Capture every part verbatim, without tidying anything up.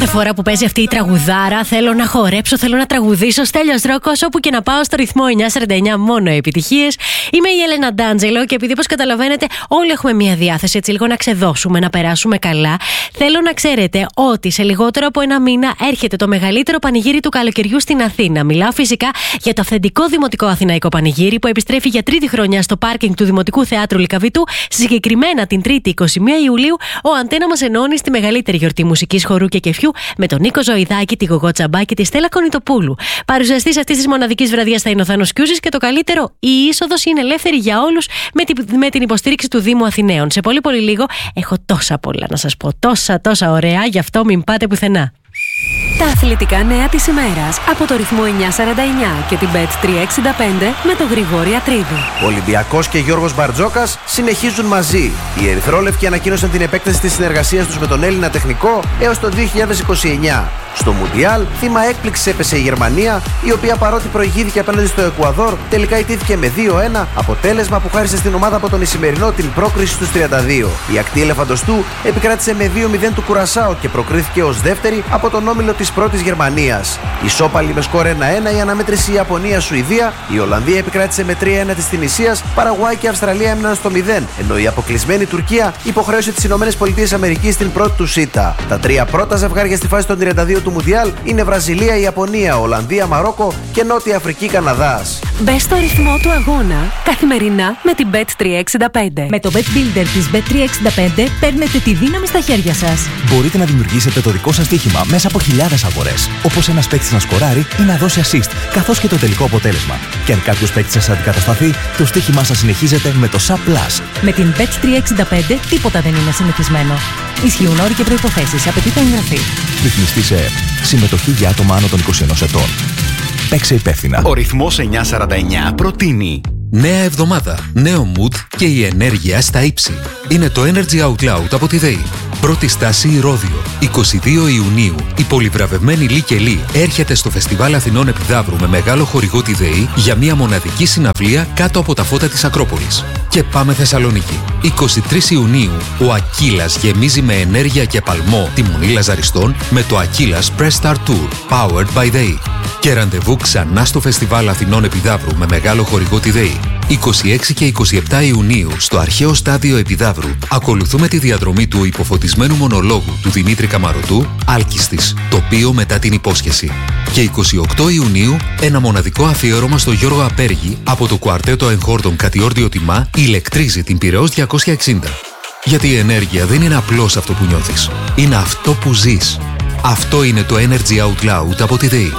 φορά που παίζει αυτή η τραγουδάρα, θέλω να χορέψω, θέλω να τραγουδήσω. Στέλιος Ρόκος, όπου και να πάω, στο ρυθμό εννιά σαράντα εννιά, μόνο επιτυχίες. Είμαι η Έλενα Ντάντζελο και επειδή, όπως καταλαβαίνετε, όλοι έχουμε μια διάθεση έτσι λίγο να ξεδώσουμε, να περάσουμε καλά. Θέλω να ξέρετε ότι σε λιγότερο από ένα μήνα έρχεται το μεγαλύτερο πανηγύρι του καλοκαιριού στην Αθήνα. Μιλάω φυσικά για το αυθεντικό Δημοτικό Αθηναϊκό Πανηγύρι που επιστρέφει για τρίτη χρονιά στο πάρκινγκ του Δημοτικού Θεάτρου Λυκαβητού. Συγκεκριμένα την Τρίτη είκοσι μία Ιουλίου, ο Αντένα μας ενώνει στη μεγαλύτερη γιορτή μουσικής, χορού και κεφιού με τον Νίκο Ζωηδάκη, τη Γογό Τσαμπά και τη Στέλλα Κονιτοπούλου. Παρουσιαστής αυτής της μοναδικής βραδιάς θα είναι ο Θάνος Κιούζης και το καλύτερο, η είσοδος είναι ελεύθερη για όλους με την, με την υποστήριξη του Δήμου Αθηναίων. Σε πολύ πολύ λίγο έχω τόσα πολλά να σας πω, τόσα τόσα ωραία, γι' αυτό μην πάτε πουθενά. Τα αθλητικά νέα της ημέρας από το ρυθμό εννιά σαράντα εννιά και την μπετ τριακόσια εξήντα πέντε με τον Γρηγόρη Ατρίδη. Ο Ολυμπιακός και Γιώργος Μπαρτζόκας συνεχίζουν μαζί. Οι ερυθρόλευκοι ανακοίνωσαν την επέκταση της συνεργασίας τους με τον Έλληνα τεχνικό έως το δύο χιλιάδες είκοσι εννιά. Στο Μουντιάλ, θύμα έκπληξης έπεσε η Γερμανία, η οποία παρότι προηγήθηκε απέναντι στο Εκουαδόρ, τελικά ιτήθηκε με δύο ένα, αποτέλεσμα που χάρισε στην ομάδα από τον Ισημερινό την πρόκριση στους τριάντα δύο. Η ακτή ελεφαντοστού επικράτησε με δύο μηδέν του Κουρασάο και προκρίθηκε ως δεύτερη από τον όμιλο της πρώτης Γερμανίας. Ισόπαλη με σκορ ένα ένα η αναμέτρηση Ιαπωνία-Σουηδία, η Ολλανδία επικράτησε με τρία ένα της Τινησίας, Παραγουάη και Αυστραλία έμειναν στο μηδέν, ενώ η αποκλεισμένη Τουρκία υποχρέωσε τις ΗΠΑ στην πρώτη του σίτα. Τα τρία πρώτα ζευγάρια στη φάση των τριάντα δύο του Μουντιάλ είναι Βραζιλία, Ιαπωνία, Ολλανδία, Μαρόκο και Νότια Αφρική, Καναδάς. Μπες στο ρυθμό του αγώνα καθημερινά με την μπετ τριακόσια εξήντα πέντε. Με το Bet Builder της μπετ τριακόσια εξήντα πέντε παίρνετε τη δύναμη στα χέρια σας. Μπορείτε να δημιουργήσετε το δικό σας στοίχημα μέσα από χιλιάδες αγορές. Όπως ένας παίκτης να σκοράρει ή να δώσει assist, καθώς και το τελικό αποτέλεσμα. Και αν κάποιος παίκτης σας αντικατασταθεί, το στοίχημά σας συνεχίζεται με το Sub Plus. Με την μπετ τριακόσια εξήντα πέντε τίποτα δεν είναι συνηθισμένο. Ισχύουν όροι και προϋποθέσεις. Απαιτείται εγγραφή. Ρυθμιστή σε ΕΕΠ. Συμμετοχή για άτομα άνω των είκοσι ενός ετών. Παίξε υπεύθυνα. Ο ρυθμός εννιά σαράντα εννιά προτείνει νέα εβδομάδα, νέο mood και η ενέργεια στα ύψη. Είναι το Energy Out Loud από τη ΔΕΗ. Πρώτη στάση Ηρώδειο. είκοσι δύο Ιουνίου. Η πολυβραβευμένη Λί και Λί έρχεται στο Φεστιβάλ Αθηνών Επιδαύρου με μεγάλο χορηγό τη ΔΕΗ για μια μοναδική συναυλία κάτω από τα φώτα της Ακρόπολης. Και πάμε Θεσσαλονίκη. είκοσι τρεις Ιουνίου. Ο Ακύλας γεμίζει με ενέργεια και παλμό τη Μονή Λαζαριστών με το Ακύλας Press Start Tour Powered by ΔΕΗ. Και ραντεβού ξανά στο Φεστιβάλ Αθηνών Επιδαύρου με μεγάλο χορηγό τη ΔΕΗ. είκοσι έξι και είκοσι επτά Ιουνίου στο αρχαίο στάδιο Επιδαύρου ακολουθούμε τη διαδρομή του υποφωτισμένου μονολόγου του Δημήτρη Καμαρωτού, Άλκιστης, τοπίο μετά την υπόσχεση. Και είκοσι οκτώ Ιουνίου ένα μοναδικό αφιέρωμα στο Γιώργο Απέργη από το κουαρτέτο εγχόρδων Κατιόρδιο Τιμά ηλεκτρίζει την Πειραιώς διακόσια εξήντα. Γιατί η ενέργεια δεν είναι απλώς αυτό που νιώθεις, είναι αυτό που ζεις. Αυτό είναι το Energy Out Loud από τη ΔΕΗ.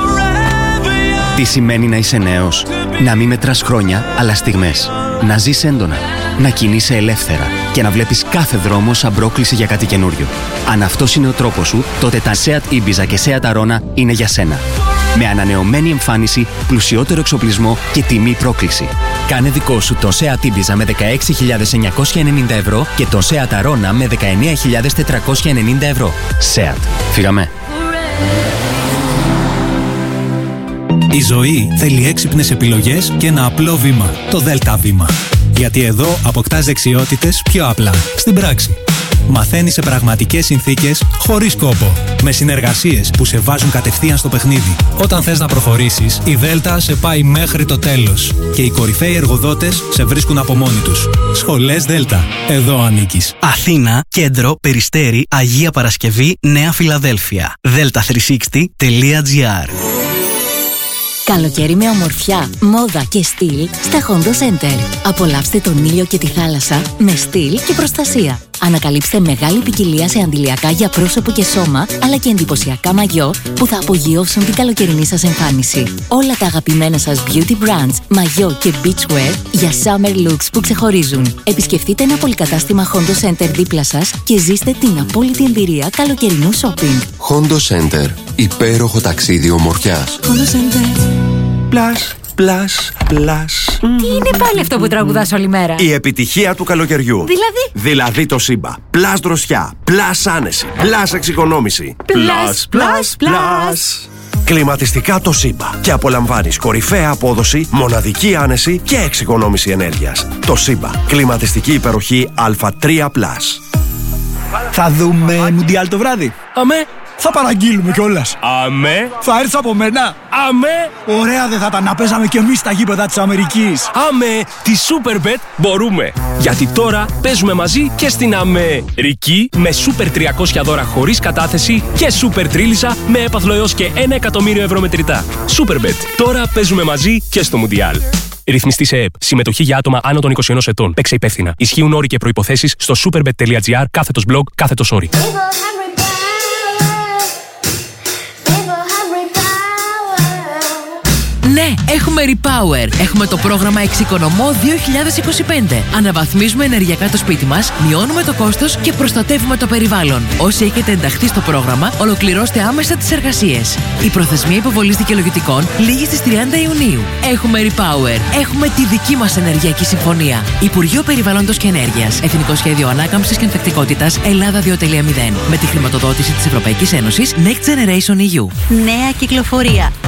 Τι σημαίνει να είσαι νέος? Να μην μετράς χρόνια, αλλά στιγμές. Να ζεις έντονα. Να κινείσαι ελεύθερα. Και να βλέπεις κάθε δρόμο σαν πρόκληση για κάτι καινούριο. Αν αυτός είναι ο τρόπος σου, τότε τα Seat Ibiza και Seat Arona είναι για σένα. Με ανανεωμένη εμφάνιση, πλουσιότερο εξοπλισμό και τιμή πρόκληση. Κάνε δικό σου το Seat Ibiza με δεκαέξι χιλιάδες εννιακόσια ενενήντα ευρώ και το Seat Arona με δεκαεννέα χιλιάδες τετρακόσια ενενήντα ευρώ. Seat. Φύγαμε. Η ζωή θέλει έξυπνες επιλογές και ένα απλό βήμα, το Δέλτα Βήμα. Γιατί εδώ αποκτάς δεξιότητες πιο απλά, στην πράξη. Μαθαίνεις σε πραγματικές συνθήκες, χωρίς κόπο. Με συνεργασίες που σε βάζουν κατευθείαν στο παιχνίδι. Όταν θες να προχωρήσεις, η Δέλτα σε πάει μέχρι το τέλος. Και οι κορυφαίοι εργοδότες σε βρίσκουν από μόνοι τους. Σχολές Δέλτα. Εδώ ανήκεις. Αθήνα, Κέντρο, Περιστέρι, Αγία Παρασκευή, Νέα Φιλαδέλφια. δέλτα τριακόσια εξήντα τελεία τζι άρ. Καλοκαίρι με ομορφιά, μόδα και στυλ στα Hondo Center. Απολαύστε τον ήλιο και τη θάλασσα με στυλ και προστασία. Ανακαλύψτε μεγάλη ποικιλία σε αντιλιακά για πρόσωπο και σώμα, αλλά και εντυπωσιακά μαγιό που θα απογειώσουν την καλοκαιρινή σας εμφάνιση. Όλα τα αγαπημένα σας beauty brands, μαγιό και beachwear για summer looks που ξεχωρίζουν. Επισκεφτείτε ένα πολυκατάστημα Hondo Center δίπλα σας και ζήστε την απόλυτη εμπειρία καλοκαιρινού shopping. Hondo Center. Υπέροχο ταξίδι ομορφιάς. Hondo Center. Plus, plus, plus. Τι είναι πάλι αυτό που τραγουδάς όλη μέρα? Η επιτυχία του καλοκαιριού. Δηλαδή? Δηλαδή το Σύμπα. Plus δροσιά, plus άνεση, plus εξοικονόμηση. Plus, plus, plus. Κλιματιστικά το Σύμπα. Και απολαμβάνεις κορυφαία απόδοση, μοναδική άνεση και εξοικονόμηση ενέργειας. Το Σύμπα. Κλιματιστική υπεροχή Α τρία συν. Θα δούμε Μουντιάλ το βράδυ. Αμέ, Θα παραγγείλουμε κιόλας. Αμέ. Θα έρθεις από μένα. Αμέ. Ωραία δεν θα ήταν να παίζαμε κι εμείς στα γήπεδα της Αμερικής. Αμέ. Τη Superbet μπορούμε. Γιατί τώρα παίζουμε μαζί και στην Αμερική με Super τριακόσια δώρα χωρίς κατάθεση και Super Τρίλισσα με έπαθλο έως και ένα εκατομμύριο ευρώ μετρητά. Superbet. Τώρα παίζουμε μαζί και στο Μουντιάλ. Ρυθμιστή σε ΕΕΠ. Συμμετοχή για άτομα άνω των είκοσι ενός ετών. Παίξε υπεύθυνα. Ισχύουν όροι και προϋποθέσεις στο superbet.gr κάθετος blog κάθετος όροι. Ναι, έχουμε Repower. Έχουμε το πρόγραμμα Εξοικονομώ δύο χιλιάδες είκοσι πέντε. Αναβαθμίζουμε ενεργειακά το σπίτι μας, μειώνουμε το κόστος και προστατεύουμε το περιβάλλον. Όσοι έχετε ενταχθεί στο πρόγραμμα, ολοκληρώστε άμεσα τις εργασίες. Η προθεσμία υποβολής δικαιολογητικών λήγει στις τριάντα Ιουνίου. Έχουμε Repower. Έχουμε τη δική μας ενεργειακή συμφωνία. Υπουργείο Περιβάλλοντος και Ενέργειας. Εθνικό Σχέδιο Ανάκαμψης και Ανθεκτικότητας Ελλάδα δύο κόμμα μηδέν. Με τη χρηματοδότηση της Ευρωπαϊκής Ένωσης Next Generation ι γιου. Νέα κυκλοφορία.